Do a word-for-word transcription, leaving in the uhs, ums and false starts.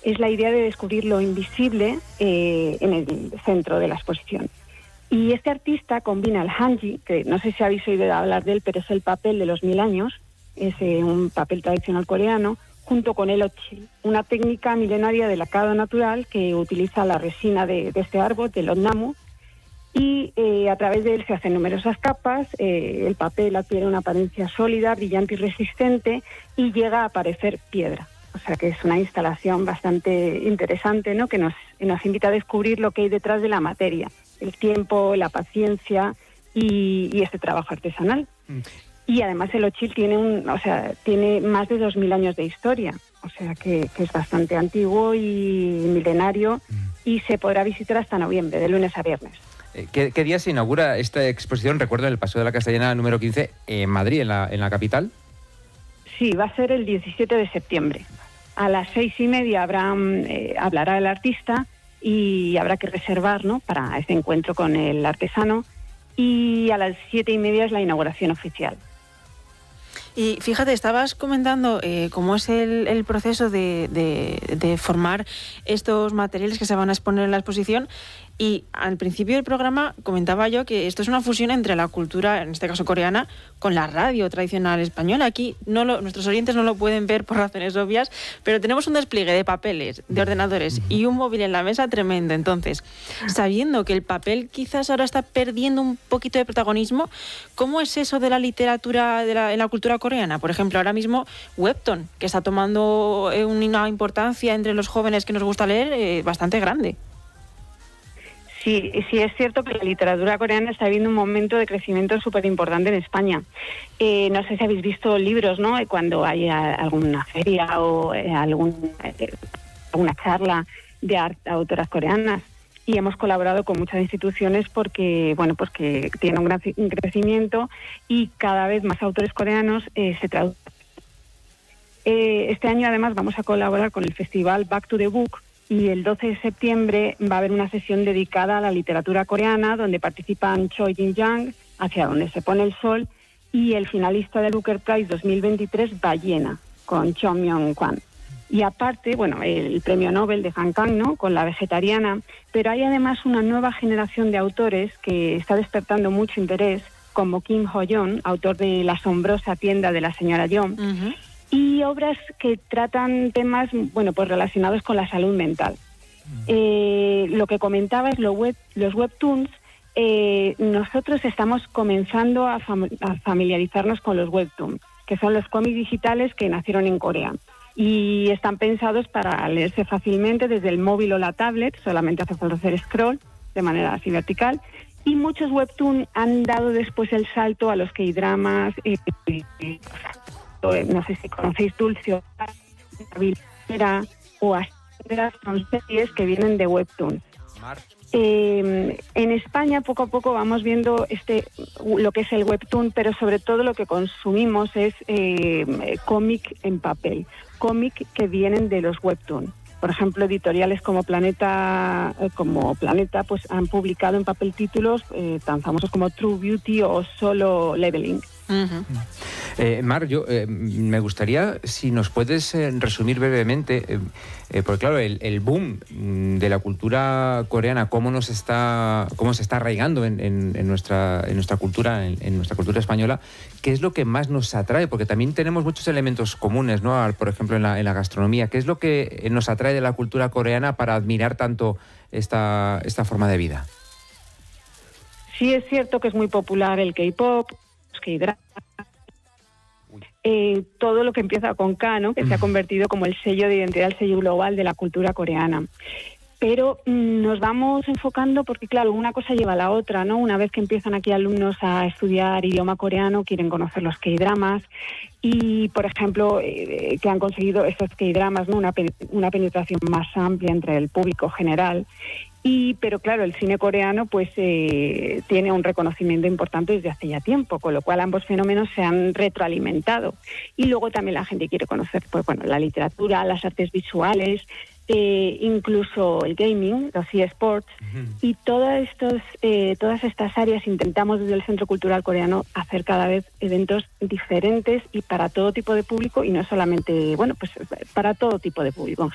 es la idea de descubrir lo invisible eh, en el centro de la exposición. Y este artista combina el hanji, que no sé si habéis oído hablar de él, pero es el papel de los mil años, es eh, un papel tradicional coreano, junto con el ochil, una técnica milenaria de lacado natural que utiliza la resina de, de este árbol, del odnamu, y eh, a través de él se hacen numerosas capas, eh, el papel adquiere una apariencia sólida, brillante y resistente, y llega a parecer piedra. O sea que es una instalación bastante interesante, ¿no?, que nos, nos invita a descubrir lo que hay detrás de la materia, el tiempo, la paciencia y, y este trabajo artesanal. Mm. Y además el ochil tiene un, o sea, tiene más de dos mil años de historia, o sea que, que es bastante antiguo y milenario, mm. y se podrá visitar hasta noviembre, de lunes a viernes. ¿Qué, qué día se inaugura esta exposición? Recuerdo en el Paseo de la Castellana número quince, en Madrid, en la, en la capital. Sí, va a ser el diecisiete de septiembre. A las seis y media habrá, eh, hablará el artista y habrá que reservar, ¿no?, para ese encuentro con el artesano. Y a las siete y media es la inauguración oficial. Y fíjate, estabas comentando eh, cómo es el, el proceso de, de, de formar estos materiales que se van a exponer en la exposición. Y al principio del programa comentaba yo que esto es una fusión entre la cultura, en este caso coreana, con la radio tradicional española. Aquí no lo, nuestros oyentes no lo pueden ver por razones obvias, pero tenemos un despliegue de papeles, de ordenadores y un móvil en la mesa tremendo. Entonces, sabiendo que el papel quizás ahora está perdiendo un poquito de protagonismo, ¿cómo es eso de la literatura de la, en la cultura coreana? Por ejemplo, ahora mismo Webtoon, que está tomando una importancia entre los jóvenes que nos gusta leer eh, bastante grande. Sí, sí es cierto que la literatura coreana está viviendo un momento de crecimiento súper importante en España. Eh, no sé si habéis visto libros, ¿no?, cuando hay a, alguna feria o eh, algún, eh, alguna charla de art, autoras coreanas. Y hemos colaborado con muchas instituciones porque, bueno, pues que tienen un gran un crecimiento y cada vez más autores coreanos eh, se traducen. Eh, este año además vamos a colaborar con el festival Back to the Book, y el doce de septiembre va a haber una sesión dedicada a la literatura coreana donde participan Choi Jin-young, Hacia donde se pone el sol, y el finalista del Booker Prize dos mil veintitrés, Ballena, con Cho Myung-kwan. Y aparte, bueno, el premio Nobel de Han Kang, ¿no?, con La vegetariana, pero hay además una nueva generación de autores que está despertando mucho interés, como Kim Ho-yeon, autor de La asombrosa tienda de la señora Yeon, uh-huh. y obras que tratan temas, bueno, pues relacionados con la salud mental. Uh-huh. Eh, lo que comentabas, lo web, los webtoons, eh, nosotros estamos comenzando a, fam- a familiarizarnos con los webtoons, que son los cómics digitales que nacieron en Corea. Y están pensados para leerse fácilmente desde el móvil o la tablet, solamente hace falta hacer scroll de manera así vertical. Y muchos webtoons han dado después el salto a los K-dramas, eh, eh, no sé si conocéis Dulce o o Astras, son series que vienen de webtoon. Eh, en España poco a poco vamos viendo este lo que es el webtoon, pero sobre todo lo que consumimos es eh, cómic en papel, cómic que vienen de los webtoon. Por ejemplo, editoriales como Planeta, eh, como Planeta, pues han publicado en papel títulos eh, tan famosos como True Beauty o Solo Leveling. Uh-huh. Eh, Mar, yo eh, me gustaría si nos puedes eh, resumir brevemente, eh, eh, porque claro, el, el boom de la cultura coreana, cómo nos está, cómo se está arraigando en, en, en nuestra, en nuestra cultura, en, en nuestra cultura española, ¿qué es lo que más nos atrae? Porque también tenemos muchos elementos comunes, ¿no? Por ejemplo, en la, en la gastronomía. ¿Qué es lo que nos atrae de la cultura coreana para admirar tanto esta, esta forma de vida? Sí, es cierto que es muy popular el K-pop, los K-dramas, eh, todo lo que empieza con K, ¿no?, que se ha convertido como el sello de identidad, el sello global de la cultura coreana. Pero mmm, nos vamos enfocando porque, claro, una cosa lleva a la otra, ¿no? Una vez que empiezan aquí alumnos a estudiar idioma coreano, quieren conocer los K-dramas y, por ejemplo, eh, que han conseguido estos K-dramas, ¿no?, una, una penetración más amplia entre el público general. Y, pero claro, el cine coreano pues eh, tiene un reconocimiento importante desde hace ya tiempo, con lo cual ambos fenómenos se han retroalimentado. Y luego también la gente quiere conocer, pues bueno, la literatura, las artes visuales, eh, incluso el gaming, los eSports, uh-huh. y todas estos, eh, todas estas áreas intentamos desde el Centro Cultural Coreano hacer cada vez eventos diferentes y para todo tipo de público, y no solamente, bueno, pues para todo tipo de público en